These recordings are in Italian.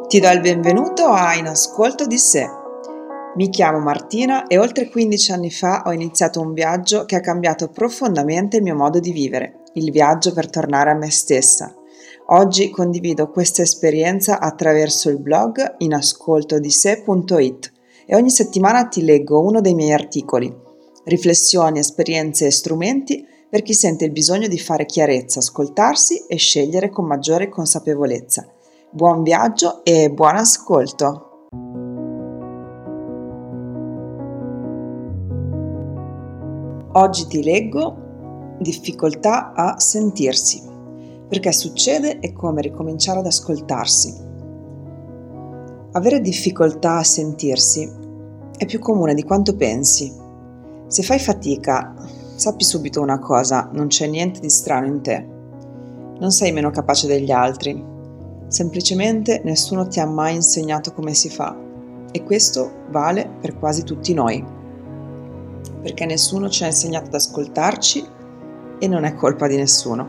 Ti do il benvenuto a In Ascolto di sé. Mi chiamo Martina e oltre 15 anni fa ho iniziato un viaggio che ha cambiato profondamente il mio modo di vivere, il viaggio per tornare a me stessa. Oggi condivido questa esperienza attraverso il blog inascoltodise.it e ogni settimana ti leggo uno dei miei articoli, riflessioni, esperienze e strumenti per chi sente il bisogno di fare chiarezza, ascoltarsi e scegliere con maggiore consapevolezza. Buon viaggio e buon ascolto! Oggi ti leggo difficoltà a sentirsi. Perché succede e come ricominciare ad ascoltarsi. Avere difficoltà a sentirsi è più comune di quanto pensi. Se fai fatica, sappi subito una cosa, non c'è niente di strano in te. Non sei meno capace degli altri. Semplicemente nessuno ti ha mai insegnato come si fa e questo vale per quasi tutti noi, perché nessuno ci ha insegnato ad ascoltarci e non è colpa di nessuno.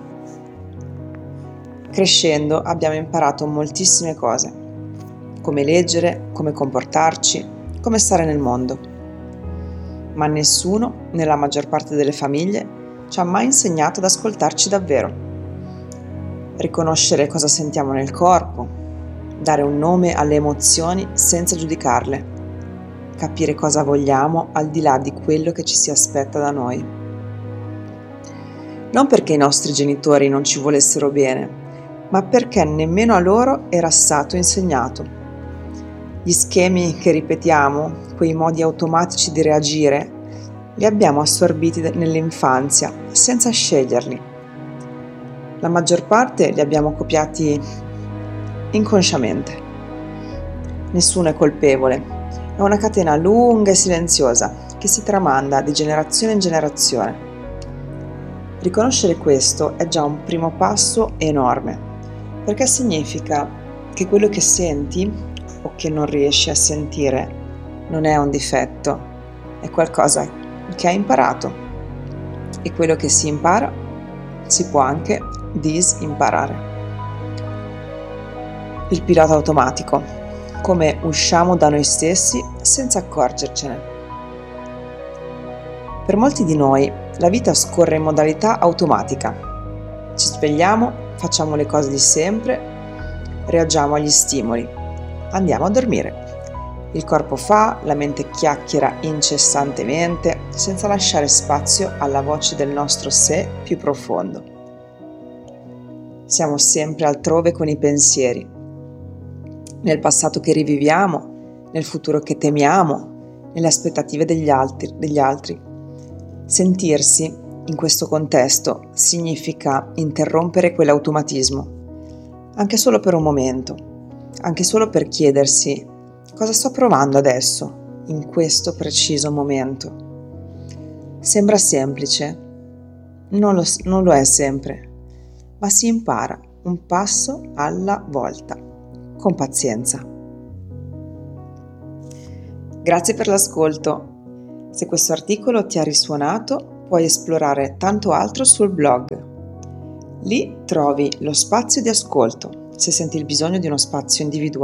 Crescendo abbiamo imparato moltissime cose, come leggere, come comportarci, come stare nel mondo, ma nessuno, nella maggior parte delle famiglie, ci ha mai insegnato ad ascoltarci davvero. Riconoscere cosa sentiamo nel corpo, dare un nome alle emozioni senza giudicarle, capire cosa vogliamo al di là di quello che ci si aspetta da noi. Non perché i nostri genitori non ci volessero bene, ma perché nemmeno a loro era stato insegnato. Gli schemi che ripetiamo, quei modi automatici di reagire, li abbiamo assorbiti nell'infanzia senza sceglierli. La maggior parte li abbiamo copiati inconsciamente. Nessuno è colpevole, è una catena lunga e silenziosa che si tramanda di generazione in generazione. Riconoscere questo è già un primo passo enorme, perché significa che quello che senti o che non riesci a sentire non è un difetto, è qualcosa che hai imparato e quello che si impara si può anche disimparare. Il pilota automatico, come usciamo da noi stessi senza accorgercene. Per molti di noi la vita scorre in modalità automatica. Ci svegliamo, facciamo le cose di sempre, reagiamo agli stimoli, andiamo a dormire. Il corpo fa, la mente chiacchiera incessantemente, senza lasciare spazio alla voce del nostro sé più profondo. Siamo sempre altrove con i pensieri, nel passato che riviviamo, nel futuro che temiamo, nelle aspettative degli altri. Sentirsi in questo contesto significa interrompere quell'automatismo, anche solo per un momento, anche solo per chiedersi cosa sto provando adesso, in questo preciso momento. Sembra semplice, non lo è sempre, ma si impara un passo alla volta, con pazienza. Grazie per l'ascolto. Se questo articolo ti ha risuonato, puoi esplorare tanto altro sul blog. Lì trovi lo spazio di ascolto, se senti il bisogno di uno spazio individuale